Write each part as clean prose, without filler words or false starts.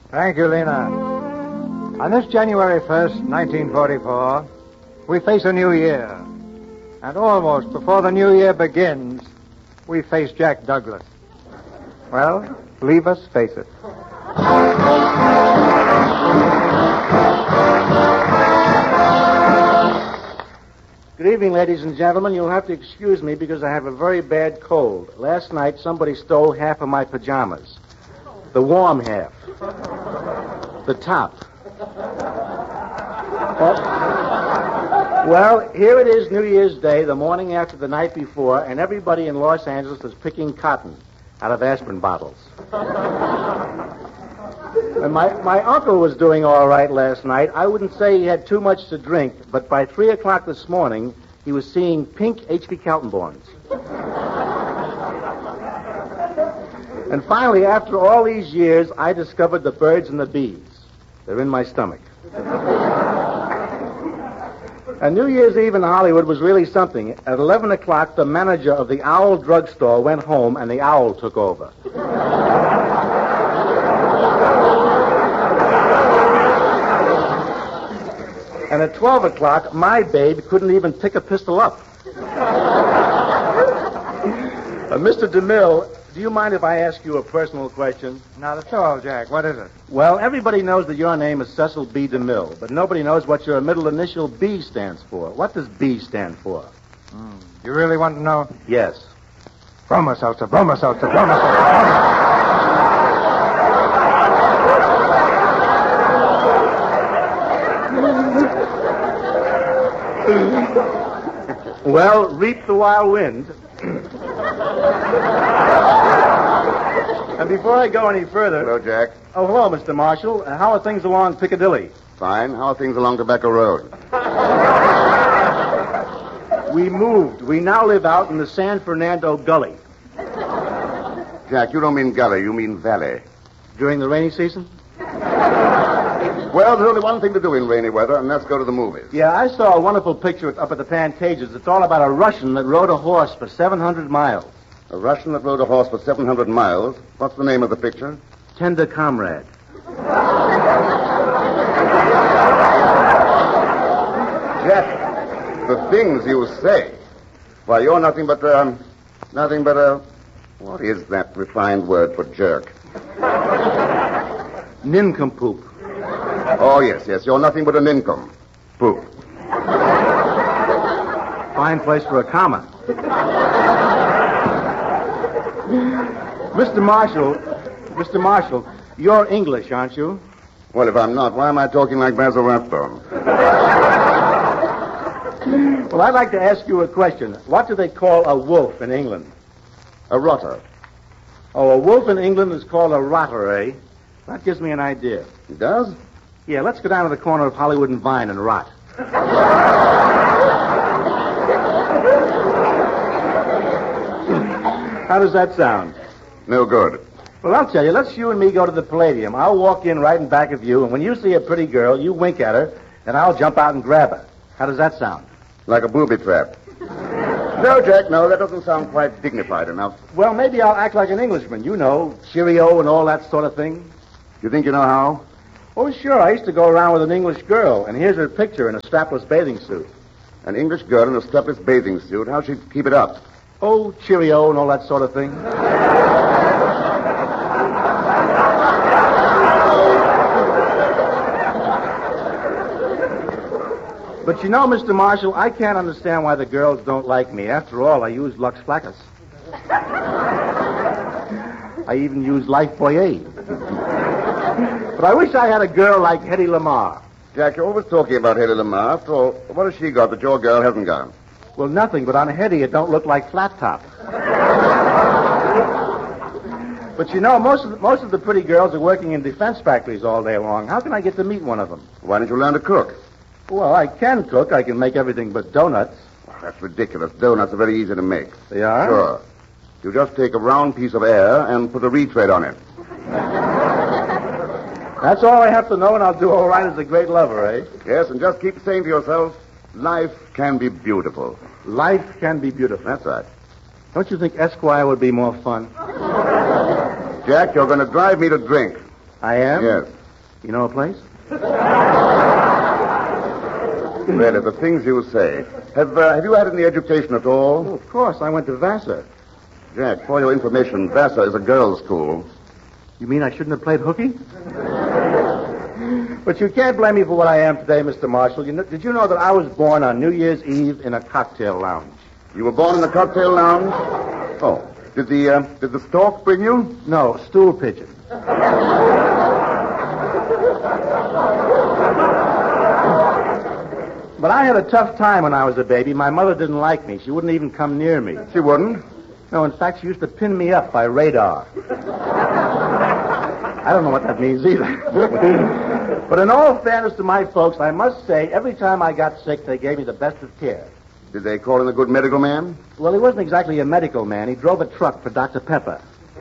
Thank you, Lena. On this January 1st, 1944, we face a new year. And almost before the new year begins, we face Jack Douglas. Well, leave us face it. Good evening, ladies and gentlemen. You'll have to excuse me because I have a very bad cold. Last night, somebody stole half of my pajamas. The warm half. The top. Well, here it is New Year's Day, the morning after the night before, and everybody in Los Angeles is picking cotton out of aspirin bottles. And my uncle was doing all right last night. I wouldn't say he had too much to drink, but by 3 o'clock this morning, he was seeing pink H.P. Kaltenborns. And finally, after all these years, I discovered the birds and the bees. They're in my stomach. And New Year's Eve in Hollywood was really something. At 11 o'clock, the manager of the Owl drugstore went home, and the owl took over. And at 12 o'clock, my babe couldn't even pick a pistol up. Mr. DeMille, do you mind if I ask you a personal question? Not at all, Jack. What is it? Well, everybody knows that your name is Cecil B. DeMille, but nobody knows what your middle initial B stands for. What does B stand for? You really want to know? Yes. Bromoseltzer, Bromoseltzer, Bromoseltzer. Well, reap the wild wind. And before I go any further... Hello, Jack. Oh, hello, Mr. Marshall. How are things along Piccadilly? Fine. How are things along Tobacco Road? We moved. We now live out in the San Fernando Gully. Jack, you don't mean gully, you mean valley. During the rainy season? Well, there's only one thing to do in rainy weather, and that's go to the movies. Yeah, I saw a wonderful picture up at the Pantages. It's all about a Russian that rode a horse for 700 miles. A Russian that rode a horse for 700 miles. What's the name of the picture? Tender Comrade. Jack, the things you say. Why, you're nothing but what is that refined word for jerk? Nincompoop. Oh, yes, you're nothing but a nincompoop. Fine place for a comma. Mr. Marshall, you're English, aren't you? Well, if I'm not, why am I talking like Basil Rathbone? Well, I'd like to ask you a question. What do they call a wolf in England? A rotter. Oh, a wolf in England is called a rotter, eh? That gives me an idea. It does? Yeah, let's go down to the corner of Hollywood and Vine and rot. How does that sound? No good. Well, I'll tell you. Let's you and me go to the Palladium. I'll walk in right in back of you, and when you see a pretty girl, you wink at her, and I'll jump out and grab her. How does that sound? Like a booby trap. No, Jack, no, that doesn't sound quite dignified enough. Well, maybe I'll act like an Englishman, you know, cheerio and all that sort of thing. You think you know how? Oh, sure. I used to go around with an English girl, and here's her picture in a strapless bathing suit. An English girl in a strapless bathing suit. How'd she keep it up? Oh, cheerio and all that sort of thing. But you know, Mr. Marshall, I can't understand why the girls don't like me. After all, I use Lux Flacus. I even use Lifebuoy. But I wish I had a girl like Hedy Lamarr. Jack, you're always talking about Hedy Lamarr. After all, what has she got that your girl hasn't got? Well, nothing, but on Hedy it don't look like flat top. But you know, most of the pretty girls are working in defense factories all day long. How can I get to meet one of them? Why don't you learn to cook? Well, I can cook. I can make everything but donuts. Oh, that's ridiculous. Donuts are very easy to make. They are? Sure. You just take a round piece of air and put a retread on it. That's all I have to know, and I'll do all right as a great lover, eh? Yes, and just keep saying to yourself, life can be beautiful. Life can be beautiful. That's right. Don't you think Esquire would be more fun? Jack, you're going to drive me to drink. I am? Yes. You know a place? Really, the things you say. Have you had any education at all? Oh, of course. I went to Vassar. Jack, for your information, Vassar is a girls' school. You mean I shouldn't have played hooky? But you can't blame me for what I am today, Mr. Marshall. Did you know that I was born on New Year's Eve in a cocktail lounge? You were born in the cocktail lounge? Oh. Did the stork bring you? No, stool pigeon. But I had a tough time when I was a baby. My mother didn't like me. She wouldn't even come near me. She wouldn't? No, in fact, she used to pin me up by radar. I don't know what that means either. But in all fairness to my folks, I must say, every time I got sick, they gave me the best of care. Did they call in a good medical man? Well, he wasn't exactly a medical man. He drove a truck for Dr. Pepper.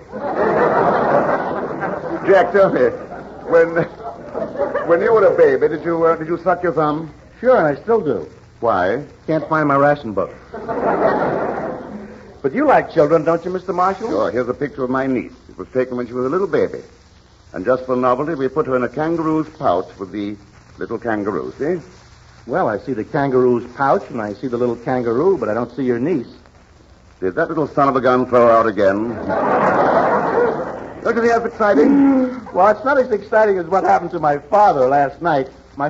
Jack, tell me, when you were a baby, did you suck your thumb? Sure, and I still do. Why? Can't find my ration book. But you like children, don't you, Mr. Marshall? Sure. Here's a picture of my niece. It was taken when she was a little baby. And just for novelty, we put her in a kangaroo's pouch with the little kangaroo, see? Well, I see the kangaroo's pouch, and I see the little kangaroo, but I don't see your niece. Did that little son of a gun throw her out again? Don't you think that's exciting? Well, it's not as exciting as what happened to my father last night. My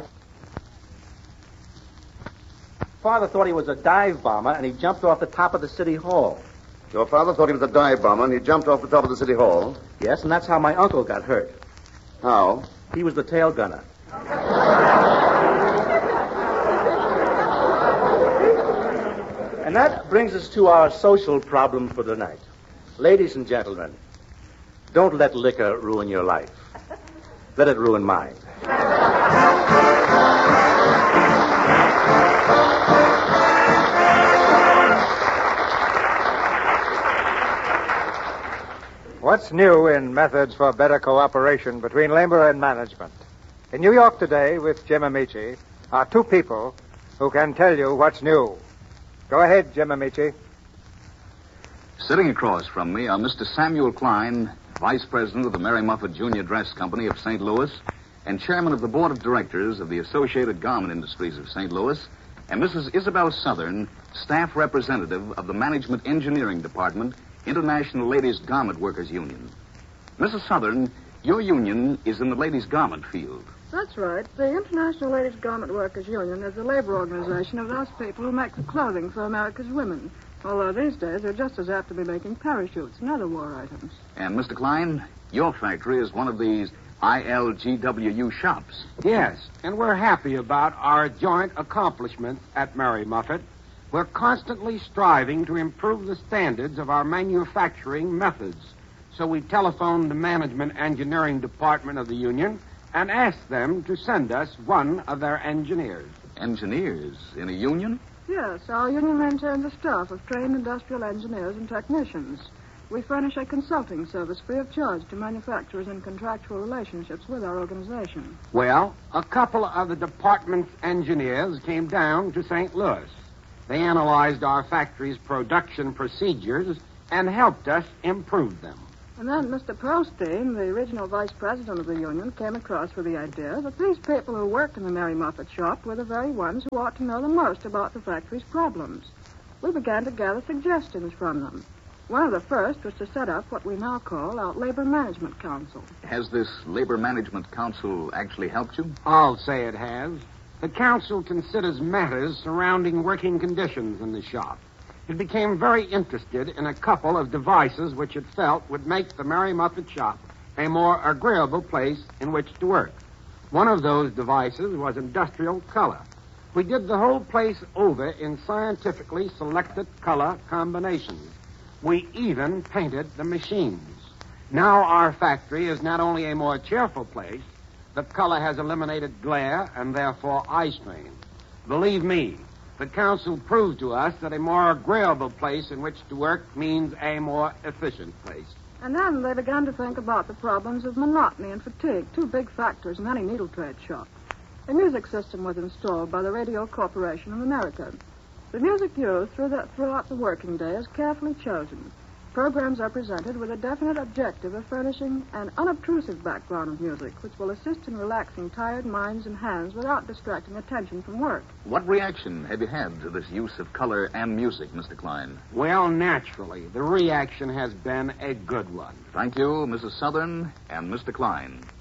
father thought he was a dive bomber, and he jumped off the top of the city hall. Your father thought he was a dive bomber, and he jumped off the top of the city hall? Yes, and that's how my uncle got hurt. How? He was the tail gunner. And that brings us to our social problem for tonight. Ladies and gentlemen, don't let liquor ruin your life. Let it ruin mine. What's new in methods for better cooperation between labor and management? In New York today, with Jim Amici, are two people who can tell you what's new. Go ahead, Jim Amici. Sitting across from me are Mr. Samuel Klein, Vice President of the Mary Muffet Junior Dress Company of St. Louis, and Chairman of the Board of Directors of the Associated Garment Industries of St. Louis, and Mrs. Isabel Southern, Staff Representative of the Management Engineering Department, International Ladies Garment Workers Union. Mrs. Southern, your union is in the ladies' garment field. That's right. The International Ladies Garment Workers Union is the labor organization of those people who make the clothing for America's women. Although these days they're just as apt to be making parachutes and other war items. And Mr. Klein, your factory is one of these ILGWU shops. Yes, and we're happy about our joint accomplishments at Mary Muffet. We're constantly striving to improve the standards of our manufacturing methods. So we telephoned the Management Engineering Department of the union and asked them to send us one of their engineers. Engineers in a union? Yes, our union maintains a staff of trained industrial engineers and technicians. We furnish a consulting service free of charge to manufacturers in contractual relationships with our organization. Well, a couple of the department's engineers came down to St. Louis. They analyzed our factory's production procedures and helped us improve them. And then Mr. Pearlstein, the original vice president of the union, came across with the idea that these people who work in the Mary Muffet shop were the very ones who ought to know the most about the factory's problems. We began to gather suggestions from them. One of the first was to set up what we now call our Labor Management Council. Has this Labor Management Council actually helped you? I'll say it has. The council considers matters surrounding working conditions in the shop. It became very interested in a couple of devices which it felt would make the Mary Muffet shop a more agreeable place in which to work. One of those devices was industrial color. We did the whole place over in scientifically selected color combinations. We even painted the machines. Now our factory is not only a more cheerful place, the color has eliminated glare and therefore eye strain. Believe me, the council proved to us that a more agreeable place in which to work means a more efficient place. And then they began to think about the problems of monotony and fatigue, two big factors in any needle trade shop. A music system was installed by the Radio Corporation of America. The music used throughout the working day is carefully chosen. programs are presented with a definite objective of furnishing an unobtrusive background of music, which will assist in relaxing tired minds and hands without distracting attention from work. What reaction have you had to this use of color and music, Mr. Klein? Well, naturally, the reaction has been a good one. Thank you, Mrs. Southern and Mr. Klein.